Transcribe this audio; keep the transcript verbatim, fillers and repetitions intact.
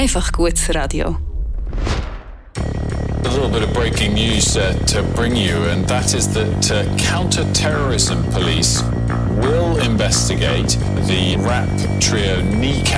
Einfach gutes Radio. A little bit of breaking news uh, to bring you, and that is that uh, counter-terrorism police will investigate the rap trio Kneecap.